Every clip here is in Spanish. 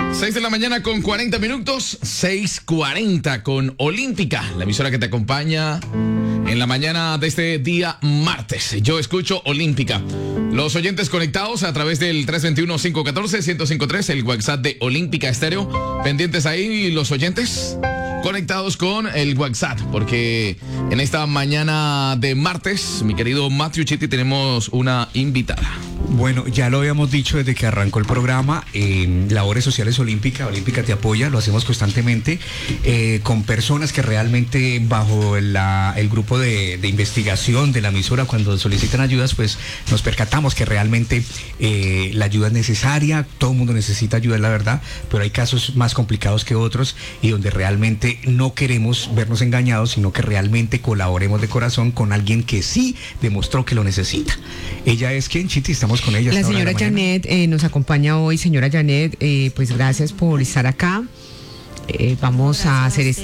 6 de la mañana con 40 minutos, 6:40 con Olímpica, la emisora que te acompaña en la mañana de este día martes. Yo escucho Olímpica. Los oyentes conectados a través del 321-514-1053, el WhatsApp de Olímpica Estéreo. Pendientes ahí los oyentes conectados con el WhatsApp, porque en esta mañana de martes, mi querido Matthew Chiti, tenemos una invitada. Bueno, ya lo habíamos dicho desde que arrancó el programa, Labores Sociales Olímpica te apoya, lo hacemos constantemente con personas que realmente bajo el grupo de investigación de la emisora, cuando solicitan ayudas, pues nos percatamos que realmente la ayuda es necesaria, todo el mundo necesita ayuda, la verdad, pero hay casos más complicados que otros y donde realmente no queremos vernos engañados, sino que realmente colaboremos de corazón con alguien que sí demostró que lo necesita. Ella es quien, Chiti, estamos con ella. La señora Janet nos acompaña hoy. Señora Janet, pues gracias por estar acá. Vamos a hacer esto.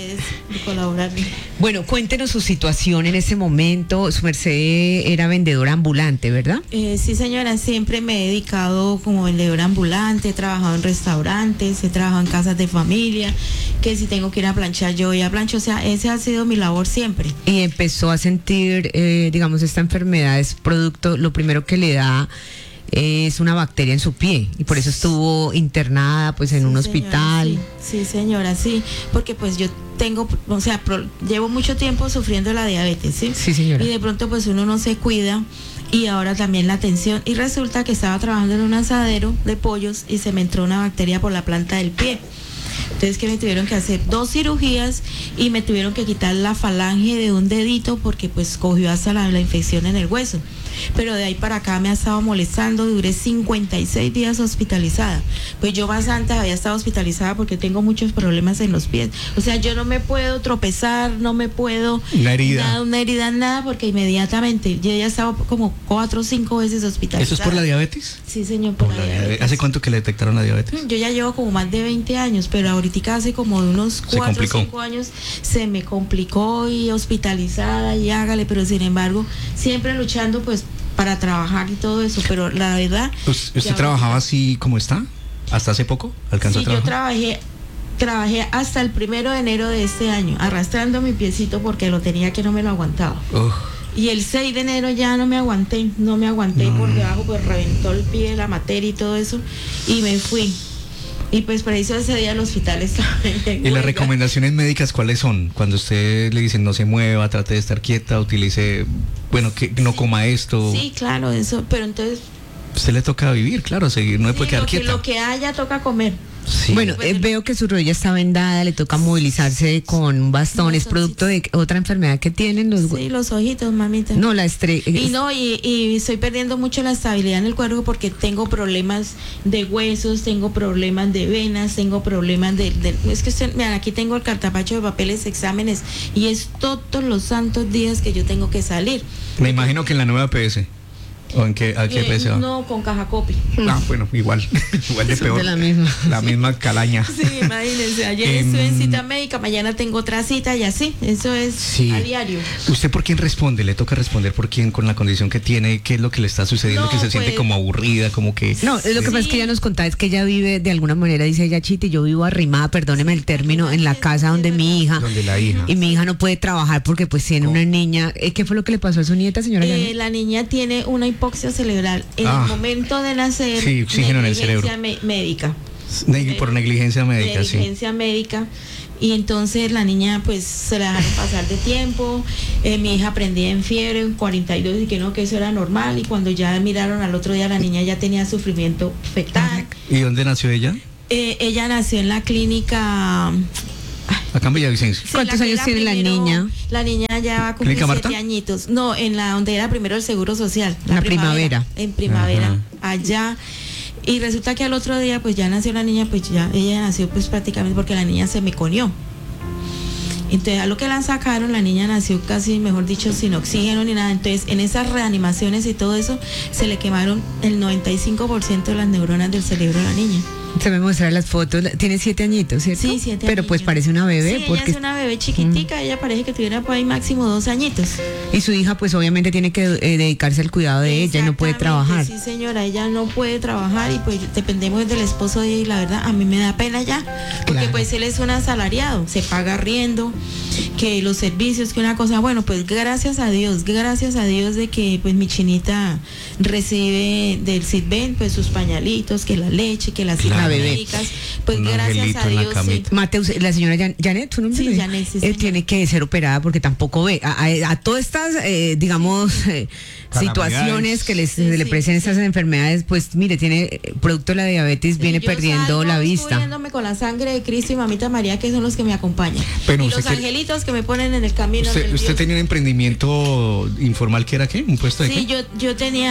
Bueno, cuéntenos su situación en ese momento. Su merced era vendedora ambulante, ¿verdad? Sí, señora, siempre me he dedicado como vendedora ambulante, he trabajado en restaurantes, he trabajado en casas de familia, que si tengo que ir a planchar, yo voy a planchar, o sea, esa ha sido mi labor siempre. Y empezó a sentir, digamos, esta enfermedad es producto, lo primero que le da es una bacteria en su pie y por eso estuvo internada pues en un hospital. Señora, sí, señora, sí, porque pues yo tengo, o sea, llevo mucho tiempo sufriendo la diabetes, ¿sí? Sí, señora. Y de pronto pues uno no se cuida y ahora también la tensión y resulta que estaba trabajando en un asadero de pollos y se me entró una bacteria por la planta del pie. Entonces que me tuvieron que hacer 2 cirugías y me tuvieron que quitar la falange de un dedito porque pues cogió hasta la infección en el hueso. Pero de ahí para acá me ha estado molestando, duré 56 días hospitalizada. Pues yo más antes había estado hospitalizada porque tengo muchos problemas en los pies. O sea, yo no me puedo tropezar, no me puedo... Una herida, nada, porque inmediatamente yo ya he estado como 4 o 5 veces hospitalizada. ¿Eso es por la diabetes? Sí, señor, por la diabetes. ¿Hace cuánto que le detectaron la diabetes? Yo ya llevo como más de 20 años, pero ahorita hace como de unos 4 o 5 años se me complicó y hospitalizada y hágale, pero sin embargo, siempre luchando pues para trabajar y todo eso, pero la verdad... ¿Usted trabajaba así como está? ¿Hasta hace poco? ¿Alcanzó a trabajar? Yo trabajé hasta el 1 de enero de este año, arrastrando mi piecito porque lo tenía que no me lo aguantaba. Y el 6 de enero ya no me aguanté por debajo, pues reventó el pie, la materia y todo eso, y me fui. Y pues por eso ese día el hospital estaba en ¿Y las recomendaciones médicas cuáles son? Cuando usted le dicen no se mueva, trate de estar quieta, utilice, bueno, que no coma esto. Sí, claro, eso, pero entonces... Usted le toca vivir, claro, seguir, no se puede quedar quieta. Lo que haya toca comer. Sí. Bueno, veo que su rodilla está vendada, le toca movilizarse con un bastón. ¿Es producto de otra enfermedad que tienen los Sí, los ojitos, mamita. No, la estrella. Y estoy perdiendo mucho la estabilidad en el cuerpo porque tengo problemas de huesos, tengo problemas de venas, tengo problemas es que vean, aquí tengo el cartapacho de papeles, exámenes, y es todos los santos días que yo tengo que salir. Me imagino que en la nueva PS. ¿O a qué PS va? No, con caja copy. Bueno, igual de peor. De la misma calaña. Sí, imagínense, ayer estuve en cita médica, mañana tengo otra cita y así, eso es a diario. ¿Usted por quién responde? ¿Le toca responder por quién con la condición que tiene? ¿Qué es lo que le está sucediendo? Que se siente como aburrida, como que... No, lo que pasa es que ella nos contaba es que ella vive, de alguna manera, dice ella, Chiti, yo vivo arrimada, perdóneme el término, en la casa donde mi hija. Donde la hija. Y mi hija no puede trabajar porque pues tiene una niña. ¿Qué fue lo que le pasó a su nieta, señora? La niña tiene una hipoxia cerebral. En el momento de nacer, sí, oxígeno en el cerebro. Médica. Por negligencia médica, negligencia médica. Y entonces la niña pues se la dejaron pasar de tiempo. Mi hija prendía en fiebre, en 42, y que eso era normal. Y cuando ya miraron al otro día, la niña ya tenía sufrimiento fetal. ¿Y dónde nació ella? Ella nació en la clínica... Acá en Villavicencio. Sí, ¿cuántos años tiene la niña? La niña ya va a cumplir 7 añitos. No, en la donde era primero el Seguro Social. La primavera. En primavera, allá. Y resulta que al otro día, pues ya nació la niña, pues ya ella nació pues prácticamente porque la niña se me conió. Entonces a lo que la sacaron, la niña nació casi, mejor dicho, sin oxígeno ni nada. Entonces en esas reanimaciones y todo eso, se le quemaron el 95% de las neuronas del cerebro a la niña. Se me muestra las fotos. Tiene 7 añitos, ¿cierto? Sí, 7 Pero pues añitos. parece una bebé. Sí, porque ella es una bebé chiquitica, ella parece que tuviera por ahí máximo 2 añitos. Y su hija pues obviamente tiene que dedicarse al cuidado de ella y no puede trabajar. Sí, señora, ella no puede trabajar y pues dependemos del esposo de ella y la verdad a mí me da pena ya, porque Claro. pues él es un asalariado, se paga arriendo, que los servicios, que una cosa, bueno, pues gracias a Dios de que pues mi chinita recibe del Sitben pues sus pañalitos, que la leche, que las La bebé. médicas, pues Un gracias angelito a en la Dios. Sí. camita. Mateus, la señora Janet, ¿su nombre? Sí, Janet, sí, señora. Tiene que ser operada porque tampoco ve a todas estas, digamos, situaciones que se le sí, presentan estas enfermedades, pues mire, tiene producto de la diabetes, viene Yo perdiendo salgo la vista. cubriéndome con la sangre de Cristo y Mamita María, que son los que me acompañan. Pero y usted los angelitos que me ponen en el camino. ¿Usted nervioso. tenía un emprendimiento informal que era qué? ¿Un puesto de Sí, qué? yo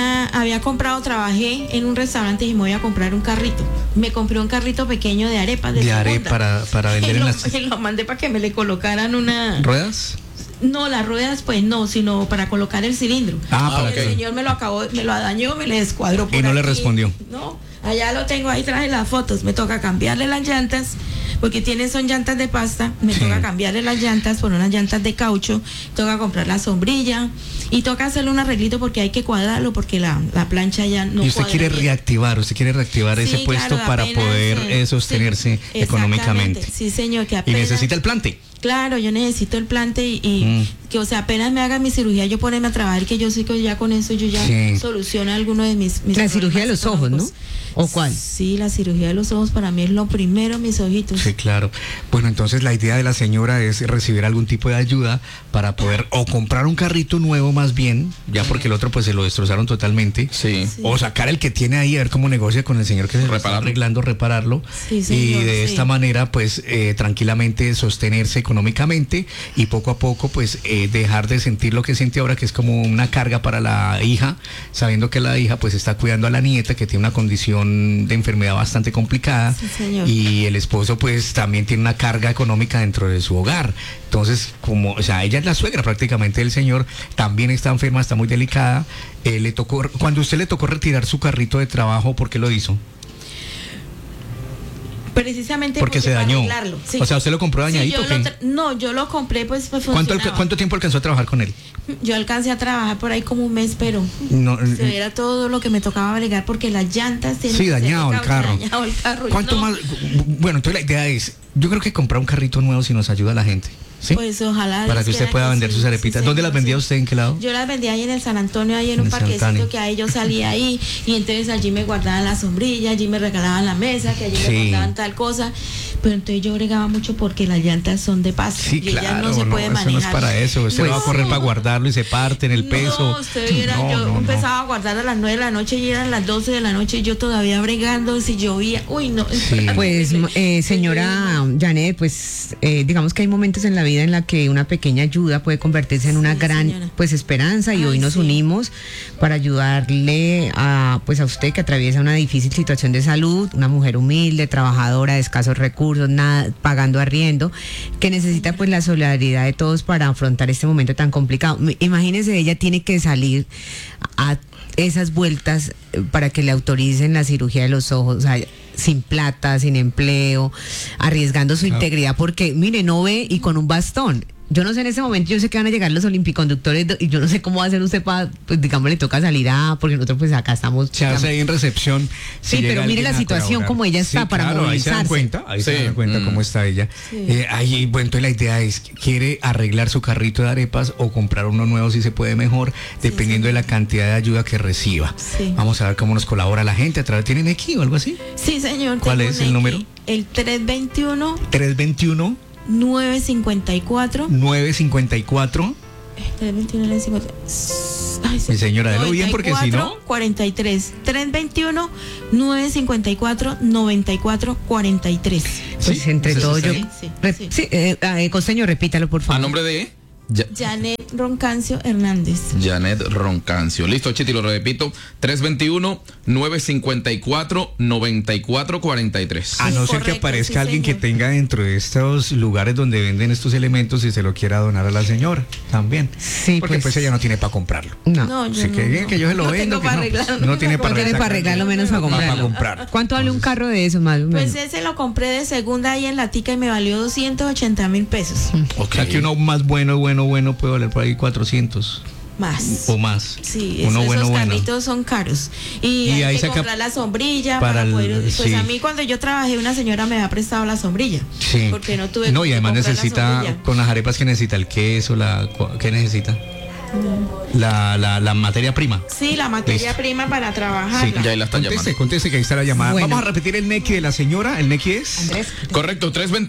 trabajé en un restaurante y me voy a comprar un carrito. Me compré un carrito pequeño de arepas de segunda. para vender Y en lo, las y lo mandé para que me le colocaran una... ruedas. No, las ruedas pues no, sino para colocar el cilindro. Para ok. El señor me lo dañó, me le descuadró por Y no le aquí. respondió. No, allá lo tengo, ahí traje las fotos. Me toca cambiarle las llantas, porque son llantas de pasta. Me Sí. toca cambiarle las llantas por unas llantas de caucho. Toca comprar la sombrilla y toca hacerle un arreglito porque hay que cuadrarlo, porque la plancha ya no Y usted cuadra quiere bien. reactivar ese Sí, puesto claro, para apenas, poder sostenerse sí, económicamente. exactamente. Sí, señor, que Y apenas... necesita el plante. Claro, yo necesito el plante y que, o sea, apenas me haga mi cirugía, yo ponerme a trabajar, que yo sé que ya con eso yo ya Sí. soluciono alguno de mis La cirugía de problemas los ojos, ¿no? económicos. ¿O cuál? Sí, la cirugía de los ojos para mí es lo primero, mis ojitos. Sí, claro. Bueno, entonces la idea de la señora es recibir algún tipo de ayuda para poder o comprar un carrito nuevo más bien, ya porque el otro pues se lo destrozaron totalmente. Sí. O sacar el que tiene ahí, a ver cómo negocia con el señor que se lo está Repararlo. arreglando, repararlo. Sí, Y señor, de sí. esta manera pues tranquilamente sostenerse económicamente y poco a poco pues dejar de sentir lo que siente ahora, que es como una carga para la hija, sabiendo que la hija pues está cuidando a la nieta que tiene una condición de enfermedad bastante complicada. Sí, señor. Y el esposo pues también tiene una carga económica dentro de su hogar. Entonces, como, o sea, ella es la suegra prácticamente del señor, también está enferma, está muy delicada. Cuando usted le tocó retirar su carrito de trabajo, ¿por qué lo hizo? Precisamente Porque se para dañó. arreglarlo, sí. O sea, ¿usted lo compró Sí, dañadito o qué? no, yo lo compré pues funcionaba. ¿Cuánto tiempo alcanzó a trabajar con él? Yo alcancé a trabajar por ahí como un mes, pero No, era todo lo que me tocaba bregar porque las llantas tienen sí, que ser de dañado el caucho, carro. dañado el carro. ¿Cuánto No, más? Bueno, entonces la idea es, yo creo que comprar un carrito nuevo si nos ayuda a la gente. ¿sí? Pues ojalá. Para Dios que usted quiera pueda que vender sí, sus arepitas. sí, ¿Dónde señor, las vendía sí. usted? ¿En qué lado? Yo las vendía ahí en el San Antonio, ahí en un En San parquecito Antonio. que ahí yo salía ahí y entonces allí me guardaban la sombrilla, allí me regalaban la mesa, que allí Sí. me guardaban tal cosa. Pero entonces yo bregaba mucho porque las llantas son de pasto Sí, y ella claro, no se puede eso manejar. no es para eso. Usted Pues va a correr no. para guardarlo y se parte en el peso. No, usted viera, yo empezaba a guardar a las 9 de la noche y eran las 12 de la noche y yo todavía bregando, si llovía, uy, no. Sí. Pues señora Janet, pues digamos que hay momentos en la vida en la que una pequeña ayuda puede convertirse en una Sí, gran señora. pues esperanza y Ay, hoy nos sí. unimos para ayudarle a pues a usted que atraviesa una difícil situación de salud, una mujer humilde, trabajadora, de escasos recursos, nada, pagando arriendo, que necesita pues la solidaridad de todos para afrontar este momento tan complicado. Imagínese, ella tiene que salir a esas vueltas para que le autoricen la cirugía de los ojos, o sea, sin plata, sin empleo, arriesgando su integridad porque, mire, no ve y con un bastón. Yo no sé en ese momento, yo sé que van a llegar los olimpiconductores y yo no sé cómo va a hacer usted para, pues digamos, le toca salir porque nosotros pues acá estamos. Se hace ahí en recepción. Sí, llega pero mire alguien la a situación colaborar. como ella está Sí, para claro, ahí se dan movilizarse. cuenta, Sí. se dan cuenta cómo está ella. Sí. Ahí, bueno, entonces la idea es, ¿quiere arreglar su carrito de arepas o comprar uno nuevo si se puede mejor, dependiendo de la cantidad de ayuda que reciba? Sí. Vamos a ver cómo nos colabora la gente. ¿Tienen aquí o algo así? Sí, señor. ¿Cuál tengo es un el X, número? El 321 321 954 954. 321 954. Ay, Mi señora, délo bien porque si no. 43 321 954 94 43. Pues Sí, entre ¿eso todos está yo. bien? Sí, Re- sí. sí, Costeño, repítalo por ¿A favor. nombre de? Janet Roncancio Hernández. Janet Roncancio. Listo, Chiti, lo repito. 321-954-9443. A no ser que Correcto, aparezca sí, alguien que señor. tenga dentro de estos lugares donde venden estos elementos y se lo quiera donar a la señora también. Sí, porque pues ella no tiene para comprarlo. No. No, yo Así no, que, no. que yo se lo No vendo. tengo Que para no, arreglarlo, no tiene para No tiene para arreglarlo, menos para comprarlo. comprar. ¿Cuánto vale un carro de eso, más o menos? Pues ese lo compré de segunda ahí en la tica y me valió 280,000 pesos. O sea que uno más bueno puede valer por ahí 400 Más. o más. Sí, uno esos bueno. carritos son caros. Y hay ahí que saca comprar la sombrilla para para poder. el- Pues sí. a mí cuando yo trabajé, una señora me había prestado la sombrilla. Sí. Porque no tuve. No, con y qué además comprar la necesita, sombrilla. con las arepas que necesita el queso, ¿qué necesita? La materia prima. Sí, la materia Listo. prima para Sí, trabajarla. Ya ahí la están llamando. Conteste que ahí está la llamada. Bueno. Vamos a repetir el NECI de la señora. El NECI es Andrés. Correcto,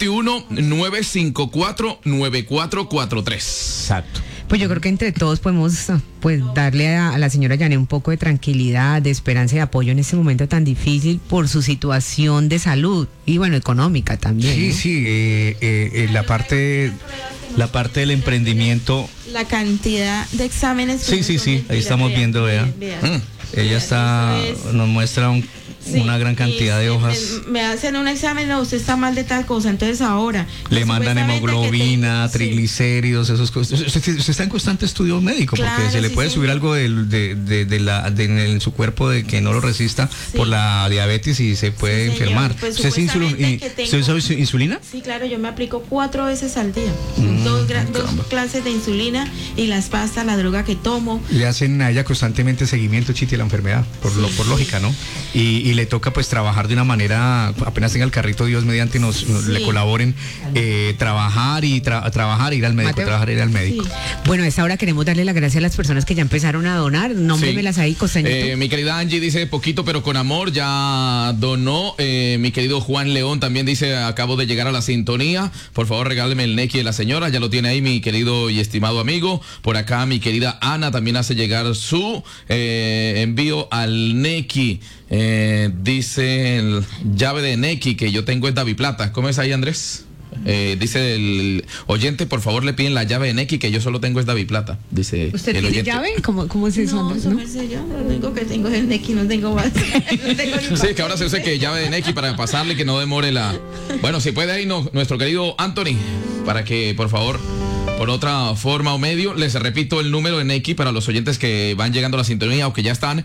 321-954-9443. Exacto. Pues yo creo que entre todos podemos pues darle a la señora Janet un poco de tranquilidad, de esperanza y de apoyo en este momento tan difícil por su situación de salud y bueno, económica también. Sí, ¿no? sí, la parte del emprendimiento. La cantidad de exámenes. que Sí, no sí, son sí, ahí mentiras, estamos vean, viendo, vea. vean. Ella está, Eso es- nos muestra Sí, una gran cantidad de y hojas. Me hacen un examen, no, usted está mal de tal cosa, entonces ahora. Le mandan supuestamente hemoglobina, que sí. triglicéridos, esas cosas. Usted está en constante estudio médico porque Claro, se le sí, puede subir señor. algo en su cuerpo de que no lo resista Sí. por la diabetes y se puede Sí, señor. enfermar. Pues ¿Usted es supuestamente que tengo- ¿usted usa insulina? Sí, claro, yo me aplico 4 veces al día. Dos clases de insulina y las pastas, la droga que tomo. Le hacen a ella constantemente seguimiento, Chiti, de la enfermedad, por lógica, ¿no? Y le toca pues trabajar de una manera, apenas tenga el carrito, Dios mediante nos le colaboren, trabajar y trabajar, ir al médico, Mateo. trabajar, ir al médico. Sí. Bueno, a esta hora queremos darle las gracias a las personas que ya empezaron a donar. Nómbremelas ahí, Costeñito. Mi querida Angie dice poquito pero con amor, ya donó. Mi querido Juan León también dice acabo de llegar a la sintonía, por favor regáleme el NECI de la señora, ya lo tiene ahí mi querido y estimado amigo. Por acá mi querida Ana también hace llegar su envío al NECI. Dice el llave de NECI que yo tengo es Daviplata. ¿Cómo es ahí, Andrés? Dice el oyente, por favor le piden la llave de NECI que yo solo tengo es Daviplata. Dice ¿Usted el tiene oyente. llave? ¿Cómo es eso? No, Andrés? eso ¿No? me sé yo, lo único que tengo es el NECI, no tengo más. No tengo ni Sí, que ahora se usa que llave de NECI para pasarle que no demore la. Bueno, si puede ahí nuestro querido Anthony, para que por favor, por otra forma o medio, les repito el número de NECI para los oyentes que van llegando a la sintonía o que ya están,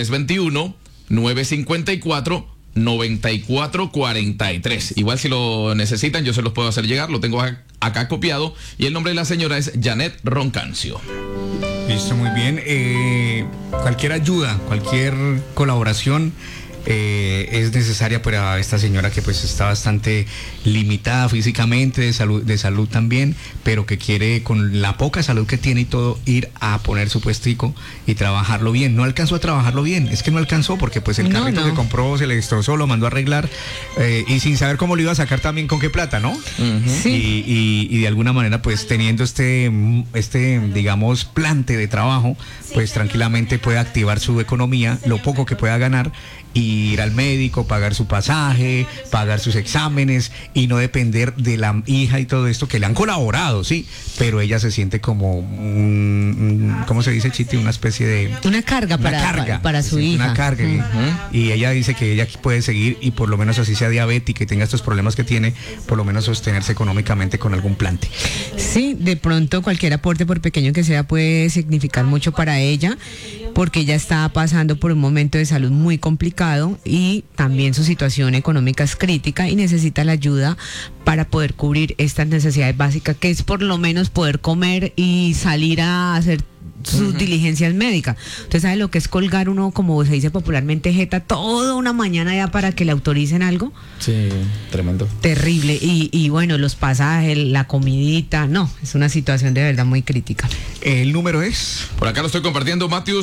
321-954-9443. Igual si lo necesitan, yo se los puedo hacer llegar, lo tengo acá copiado y el nombre de la señora es Janet Roncancio. Listo, muy bien. Cualquier ayuda, cualquier colaboración es necesaria para esta señora que pues está bastante limitada físicamente, de salud también, pero que quiere con la poca salud que tiene y todo ir a poner su puestico y trabajarlo bien. No alcanzó a trabajarlo bien, es que no alcanzó porque pues el No, carrito no. que compró se le destrozó, lo mandó a arreglar y sin saber cómo lo iba a sacar también con qué plata, ¿no? Sí. Y de alguna manera pues teniendo este digamos plante de trabajo pues tranquilamente puede activar su economía, lo poco que pueda ganar, ir al médico, pagar su pasaje, pagar sus exámenes y no depender de la hija y todo esto que le han colaborado, sí, pero ella se siente como ¿cómo se dice, Chiti? Una especie de Una carga para su hija. una carga. Y ella dice que ella puede seguir y por lo menos así sea diabética y tenga estos problemas que tiene, por lo menos sostenerse económicamente con algún plante. Sí, de pronto cualquier aporte, por pequeño que sea, puede significar mucho para ella, porque ella está pasando por un momento de salud muy complicado y también su situación económica es crítica y necesita la ayuda para poder cubrir estas necesidades básicas, que es por lo menos poder comer y salir a hacer sus diligencias médicas. Usted sabe lo que es colgar uno, como se dice popularmente, jeta toda una mañana ya para que le autoricen algo. Sí, tremendo. Terrible. Y bueno, los pasajes, la comidita, no, es una situación de verdad muy crítica. El número es Por acá lo estoy compartiendo, Matthews,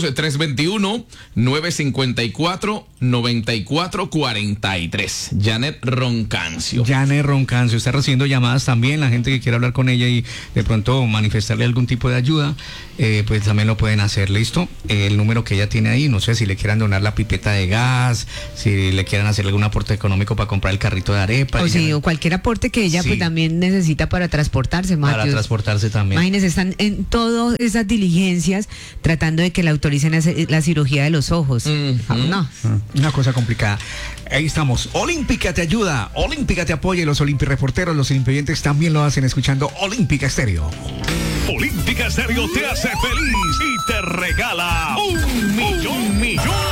321-954-9443. Janet Roncancio. Janet Roncancio. Está recibiendo llamadas también, la gente que quiere hablar con ella y de pronto manifestarle algún tipo de ayuda, pues también lo pueden hacer, ¿listo? El número que ella tiene ahí, no sé si le quieran donar la pipeta de gas, si le quieran hacer algún aporte económico para comprar el carrito de arepa. O cualquier aporte que ella pues también necesita para transportarse, Matius. Para transportarse también. Imagínense, están en todas esas diligencias tratando de que le autoricen la cirugía de los ojos. No. Una cosa complicada. Ahí estamos. Olímpica te ayuda, Olímpica te apoya y los Olimpi-reporteros, los Olimpi-oyentes también lo hacen escuchando Olímpica Estéreo. Olímpica Estéreo te hace feliz y te regala 1 millón